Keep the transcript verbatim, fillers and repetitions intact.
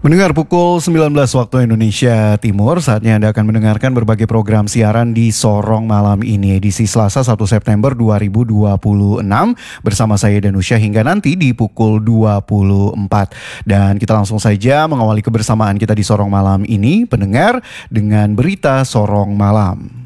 Mendengar pukul sembilan belas waktu Indonesia Timur, saatnya Anda akan mendengarkan berbagai program siaran di Sorong Malam ini, edisi Selasa satu September dua ribu dua puluh enam bersama saya Danusya hingga nanti di pukul dua puluh empat. Dan kita langsung saja mengawali kebersamaan kita di Sorong Malam ini, pendengar, dengan berita Sorong Malam.